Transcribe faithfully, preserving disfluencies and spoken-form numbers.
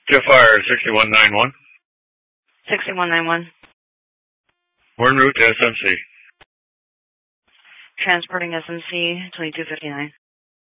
Jetfire sixty-one ninety-one. sixty-one ninety-one. We're en route to S M C. Transporting S M C twenty-two fifty-nine.